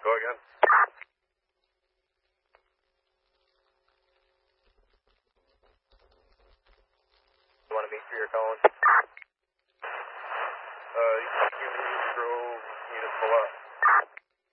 Go again. You want to meet for your calling? You can use Grove Municipal Lot.